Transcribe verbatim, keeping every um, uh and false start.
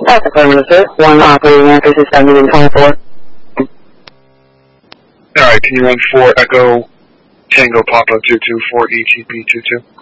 That's affirmative, sir. One operating address is seven twenty-four. Alright, can you run four Echo Tango Papa two two four E T P two two?